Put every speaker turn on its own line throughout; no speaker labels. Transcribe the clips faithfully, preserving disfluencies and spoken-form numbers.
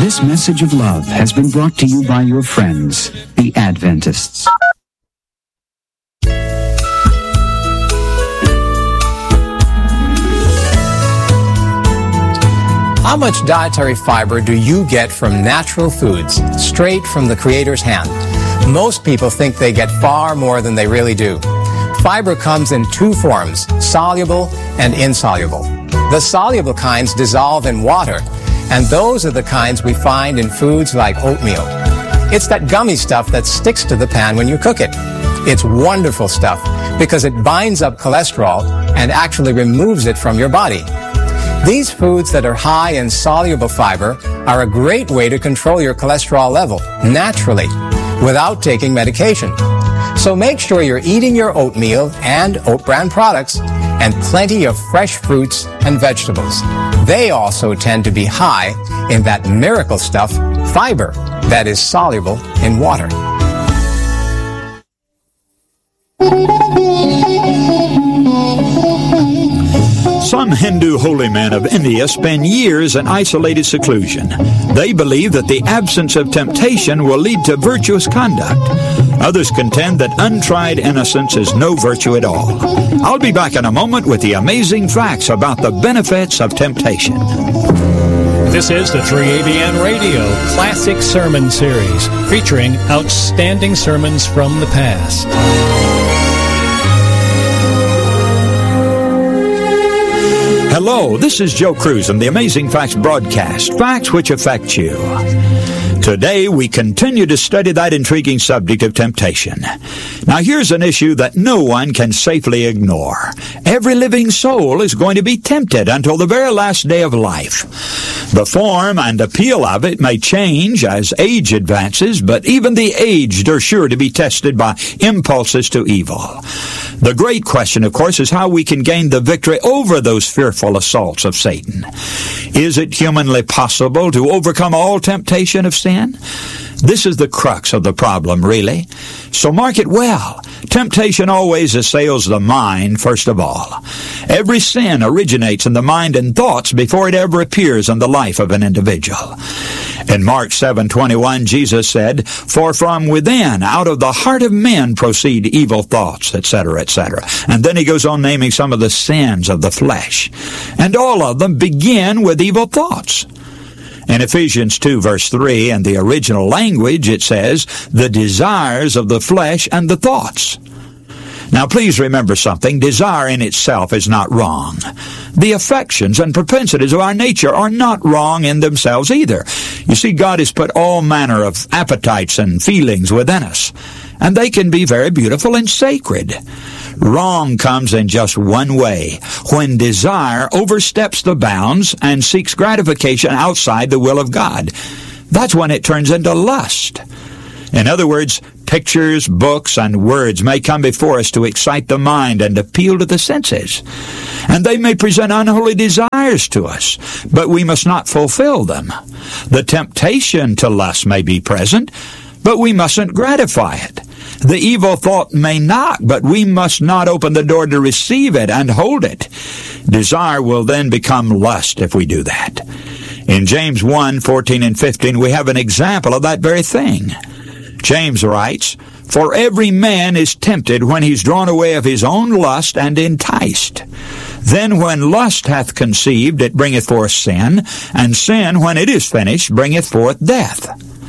This message of love has been brought to you by your friends, the Adventists.
How much dietary fiber do you get from natural foods, straight from the Creator's hand? Most people think they get far more than they really do. Fiber comes in two forms, soluble and insoluble. The soluble kinds dissolve in water, and those are the kinds we find in foods like oatmeal. It's that gummy stuff that sticks to the pan when you cook it. It's wonderful stuff because it binds up cholesterol and actually removes it from your body. These foods that are high in soluble fiber are a great way to control your cholesterol level naturally without taking medication. So make sure you're eating your oatmeal and oat bran products and plenty of fresh fruits and vegetables. They also tend to be high in that miracle stuff, fiber, that is soluble in water.
Some Hindu holy men of India spend years in isolated seclusion. They believe that the absence of temptation will lead to virtuous conduct. Others contend that untried innocence is no virtue at all. I'll be back in a moment with the amazing facts about the benefits of temptation.
This is the three A B N Radio Classic Sermon Series, featuring outstanding sermons from the past.
Hello, this is Joe Cruz and the Amazing Facts broadcast, facts which affect you. Today, we continue to study that intriguing subject of temptation. Now, here's an issue that no one can safely ignore. Every living soul is going to be tempted until the very last day of life. The form and appeal of it may change as age advances, but even the aged are sure to be tested by impulses to evil. The great question, of course, is how we can gain the victory over those fearful assaults of Satan. Is it humanly possible to overcome all temptation of sin? This is the crux of the problem, really. So mark it well. Temptation always assails the mind, first of all. Every sin originates in the mind and thoughts before it ever appears in the life of an individual. In Mark seven twenty-one, Jesus said, "For from within, out of the heart of men, proceed evil thoughts," et cetera, et cetera. And then he goes on naming some of the sins of the flesh. And all of them begin with evil thoughts. In Ephesians two, verse three, in the original language, it says, "the desires of the flesh and the thoughts." Now, please remember something. Desire in itself is not wrong. The affections and propensities of our nature are not wrong in themselves either. You see, God has put all manner of appetites and feelings within us, and they can be very beautiful and sacred. Wrong comes in just one way, when desire oversteps the bounds and seeks gratification outside the will of God. That's when it turns into lust. In other words, pictures, books, and words may come before us to excite the mind and appeal to the senses. And they may present unholy desires to us, but we must not fulfill them. The temptation to lust may be present, but we mustn't gratify it. The evil thought may knock, but we must not open the door to receive it and hold it. Desire will then become lust if we do that. In James one, fourteen and fifteen, we have an example of that very thing. James writes, "For every man is tempted when he's drawn away of his own lust and enticed. Then when lust hath conceived, it bringeth forth sin, and sin, when it is finished, bringeth forth death."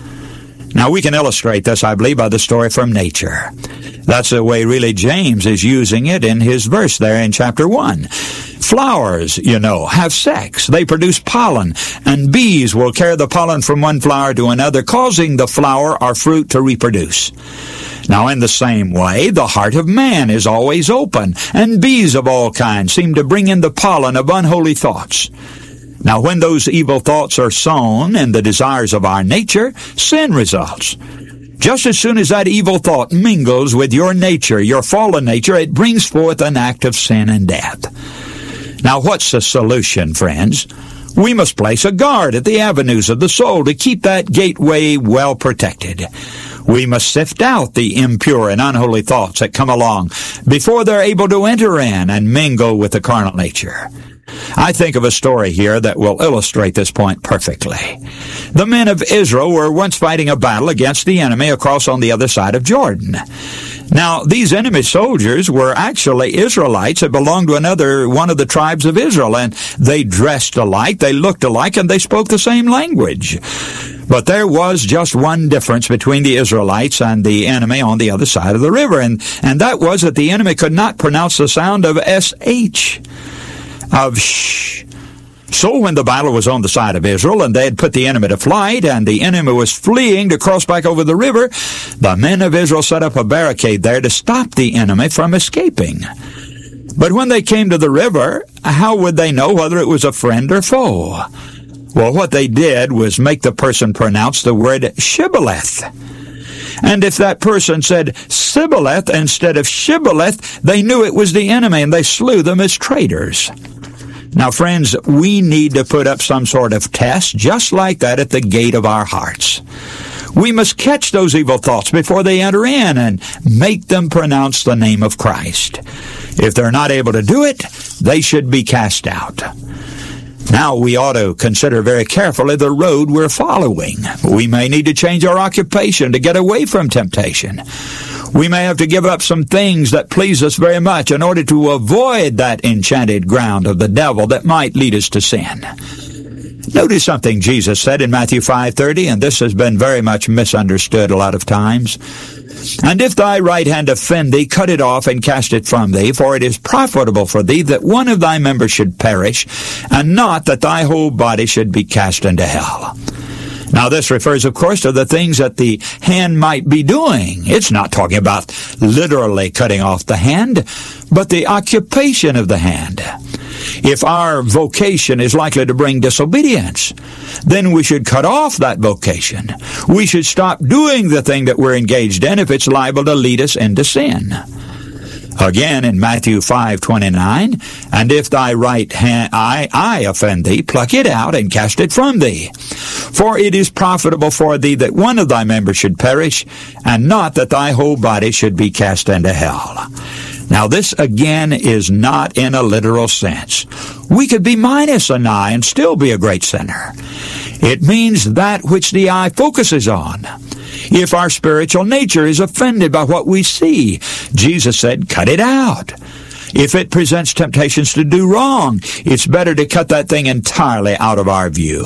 Now, we can illustrate this, I believe, by the story from nature. That's the way, really, James is using it in his verse there in chapter one. Flowers, you know, have sex. They produce pollen, and bees will carry the pollen from one flower to another, causing the flower or fruit to reproduce. Now, in the same way, the heart of man is always open, and bees of all kinds seem to bring in the pollen of unholy thoughts. Now, when those evil thoughts are sown in the desires of our nature, sin results. Just as soon as that evil thought mingles with your nature, your fallen nature, it brings forth an act of sin and death. Now, what's the solution, friends? We must place a guard at the avenues of the soul to keep that gateway well protected. We must sift out the impure and unholy thoughts that come along before they're able to enter in and mingle with the carnal nature. I think of a story here that will illustrate this point perfectly. The men of Israel were once fighting a battle against the enemy across on the other side of Jordan. Now, these enemy soldiers were actually Israelites that belonged to another one of the tribes of Israel, and they dressed alike, they looked alike, and they spoke the same language. But there was just one difference between the Israelites and the enemy on the other side of the river, and, and that was that the enemy could not pronounce the sound of S H, of sh. So when the battle was on the side of Israel, and they had put the enemy to flight, and the enemy was fleeing to cross back over the river, the men of Israel set up a barricade there to stop the enemy from escaping. But when they came to the river, how would they know whether it was a friend or foe? Well, what they did was make the person pronounce the word shibboleth. And if that person said Sibboleth instead of Shibboleth, they knew it was the enemy, and they slew them as traitors. Now, friends, we need to put up some sort of test just like that at the gate of our hearts. We must catch those evil thoughts before they enter in and make them pronounce the name of Christ. If they're not able to do it, they should be cast out. Now, we ought to consider very carefully the road we're following. We may need to change our occupation to get away from temptation. We may have to give up some things that please us very much in order to avoid that enchanted ground of the devil that might lead us to sin. Notice something Jesus said in Matthew five thirty, and this has been very much misunderstood a lot of times. And if thy right hand offend thee, cut it off and cast it from thee, for it is profitable for thee that one of thy members should perish, and not that thy whole body should be cast into hell. Now, this refers, of course, to the things that the hand might be doing. It's not talking about literally cutting off the hand, but the occupation of the hand. If our vocation is likely to bring disobedience, then we should cut off that vocation. We should stop doing the thing that we're engaged in if it's liable to lead us into sin. Again, in Matthew five twenty-nine, and if thy right hand, eye, eye offend thee, pluck it out and cast it from thee. For it is profitable for thee that one of thy members should perish, and not that thy whole body should be cast into hell. Now, this again is not in a literal sense. We could be minus an eye and still be a great sinner. It means that which the eye focuses on. If our spiritual nature is offended by what we see, Jesus said, cut it out. If it presents temptations to do wrong, it's better to cut that thing entirely out of our view.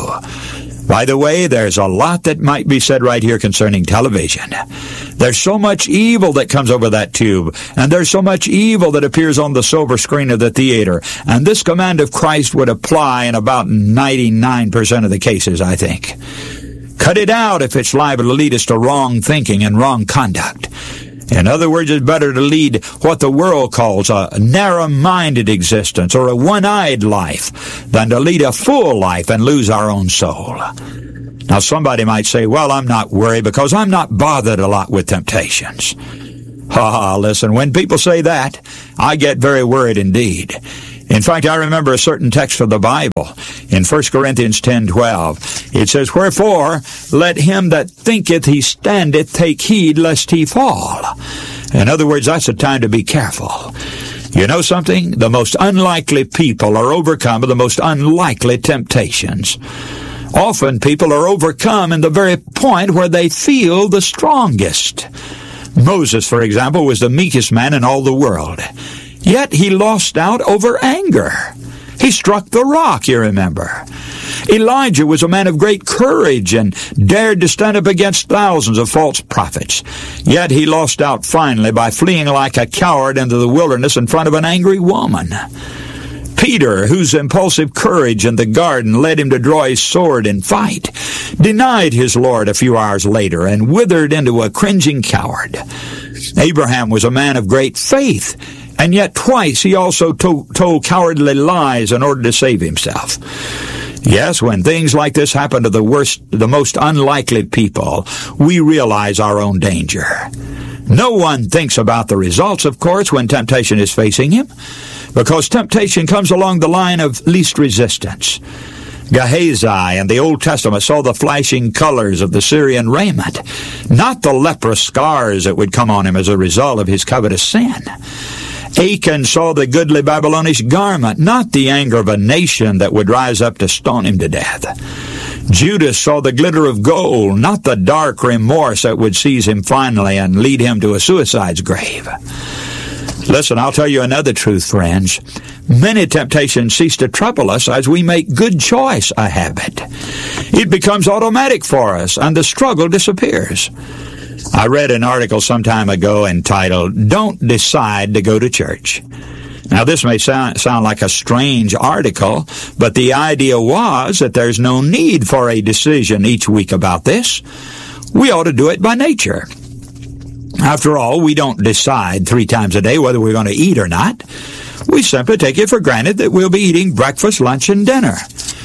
By the way, there's a lot that might be said right here concerning television. There's so much evil that comes over that tube, and there's so much evil that appears on the silver screen of the theater, and this command of Christ would apply in about ninety-nine percent of the cases, I think. Cut it out if it's liable to lead us to wrong thinking and wrong conduct. In other words, it's better to lead what the world calls a narrow-minded existence or a one-eyed life than to lead a full life and lose our own soul. Now, somebody might say, well, I'm not worried because I'm not bothered a lot with temptations. Ha ha, listen, when people say that, I get very worried indeed. In fact, I remember a certain text of the Bible in First Corinthians ten twelve. It says, wherefore, let him that thinketh he standeth take heed lest he fall. In other words, that's a time to be careful. You know something? The most unlikely people are overcome by the most unlikely temptations. Often people are overcome in the very point where they feel the strongest. Moses, for example, was the meekest man in all the world. Yet he lost out over anger. He struck the rock, you remember. Elijah was a man of great courage and dared to stand up against thousands of false prophets. Yet he lost out finally by fleeing like a coward into the wilderness in front of an angry woman. Peter, whose impulsive courage in the garden led him to draw his sword and fight, denied his Lord a few hours later and withered into a cringing coward. Abraham was a man of great faith, and yet twice he also to- told cowardly lies in order to save himself. Yes, when things like this happen to the worst, the most unlikely people, we realize our own danger. No one thinks about the results, of course, when temptation is facing him, because temptation comes along the line of least resistance. Gehazi in the Old Testament saw the flashing colors of the Syrian raiment, not the leprous scars that would come on him as a result of his covetous sin. Achan saw the goodly Babylonish garment, not the anger of a nation that would rise up to stone him to death. Judas saw the glitter of gold, not the dark remorse that would seize him finally and lead him to a suicide's grave. Listen, I'll tell you another truth, friends. Many temptations cease to trouble us as we make good choice a habit. It becomes automatic for us, and the struggle disappears. I read an article some time ago entitled, "Don't Decide to Go to Church." Now, this may sound, sound like a strange article, but the idea was that there's no need for a decision each week about this. We ought to do it by nature. After all, we don't decide three times a day whether we're going to eat or not. We simply take it for granted that we'll be eating breakfast, lunch, and dinner.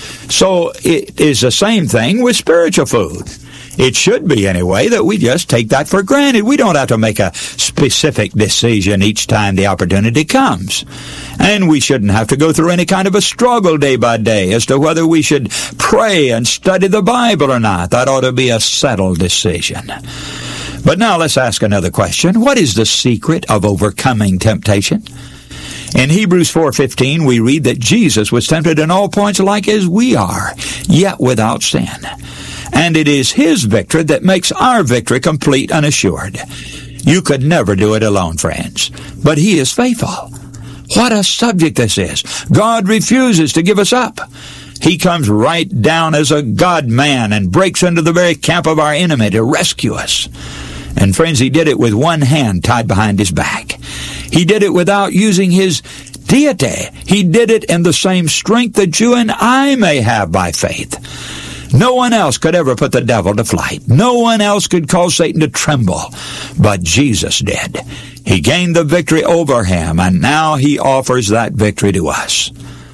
So it is the same thing with spiritual food. It should be, anyway, that we just take that for granted. We don't have to make a specific decision each time the opportunity comes. And we shouldn't have to go through any kind of a struggle day by day as to whether we should pray and study the Bible or not. That ought to be a settled decision. But now let's ask another question. What is the secret of overcoming temptation? In Hebrews four fifteen, we read that Jesus was tempted in all points like as we are, yet without sin. And it is His victory that makes our victory complete and assured. You could never do it alone, friends, but He is faithful. What a subject this is. God refuses to give us up. He comes right down as a God-man and breaks into the very camp of our enemy to rescue us. And friends, He did it with one hand tied behind His back. He did it without using His deity. He did it in the same strength that you and I may have by faith. No one else could ever put the devil to flight. No one else could cause Satan to tremble. But Jesus did. He gained the victory over him, and now He offers that victory to us.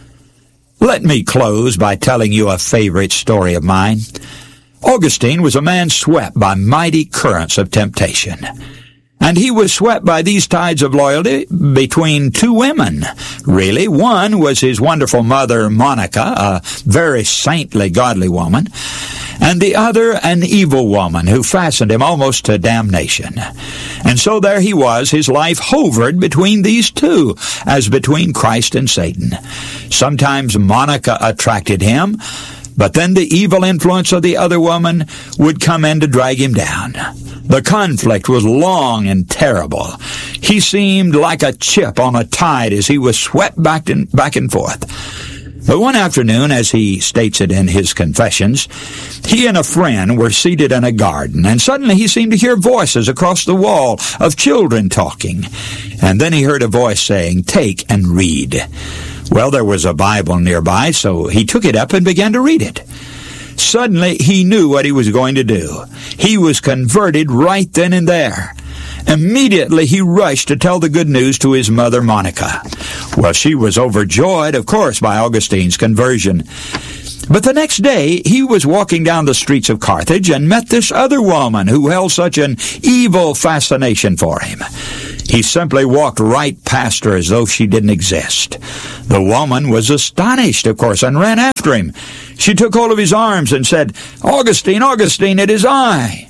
Let me close by telling you a favorite story of mine. Augustine was a man swept by mighty currents of temptation. And he was swept by these tides of loyalty between two women. Really, one was his wonderful mother, Monica, a very saintly, godly woman, and the other an evil woman who fastened him almost to damnation. And so there he was, his life hovered between these two, as between Christ and Satan. Sometimes Monica attracted him, but then the evil influence of the other woman would come in to drag him down. The conflict was long and terrible. He seemed like a chip on a tide as he was swept back and, back and forth. But one afternoon, as he states it in his Confessions, he and a friend were seated in a garden, and suddenly he seemed to hear voices across the wall of children talking. And then he heard a voice saying, "Take and read." Well, there was a Bible nearby, so he took it up and began to read it. Suddenly, he knew what he was going to do. He was converted right then and there. Immediately, he rushed to tell the good news to his mother, Monica. Well, she was overjoyed, of course, by Augustine's conversion. But the next day, he was walking down the streets of Carthage and met this other woman who held such an evil fascination for him. He simply walked right past her as though she didn't exist. The woman was astonished, of course, and ran after him. She took hold of his arms and said, "Augustine, Augustine, it is I."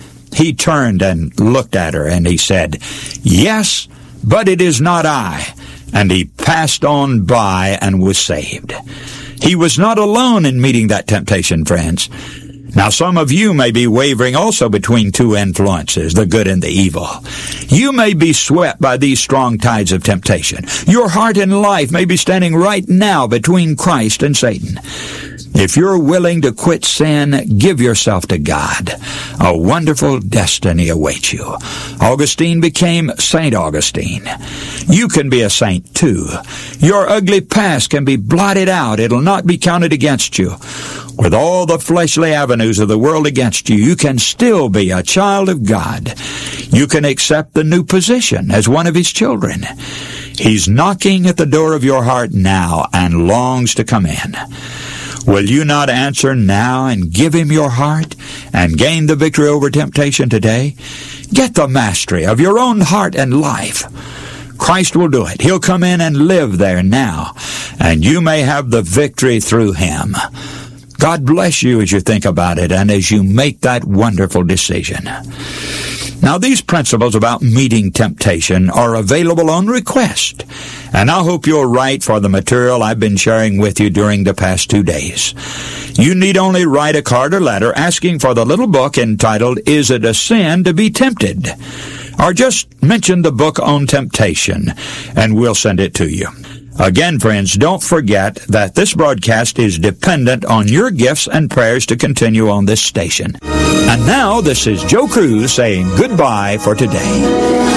He turned and looked at her, and he said, "Yes, but it is not I." And he passed on by and was saved. He was not alone in meeting that temptation, friends. Now, some of you may be wavering also between two influences, the good and the evil. You may be swept by these strong tides of temptation. Your heart and life may be standing right now between Christ and Satan. If you're willing to quit sin, give yourself to God. A wonderful destiny awaits you. Augustine became Saint Augustine. You can be a saint too. Your ugly past can be blotted out. It'll not be counted against you. With all the fleshly avenues of the world against you, you can still be a child of God. You can accept the new position as one of His children. He's knocking at the door of your heart now and longs to come in. Will you not answer now and give Him your heart and gain the victory over temptation today? Get the mastery of your own heart and life. Christ will do it. He'll come in and live there now, and you may have the victory through Him. God bless you as you think about it and as you make that wonderful decision. Now, these principles about meeting temptation are available on request, and I hope you'll write for the material I've been sharing with you during the past two days. You need only write a card or letter asking for the little book entitled, Is It a Sin to Be Tempted? Or just mention the book on temptation, and we'll send it to you. Again, friends, don't forget that this broadcast is dependent on your gifts and prayers to continue on this station. And now, this is Joe Cruz saying goodbye for today.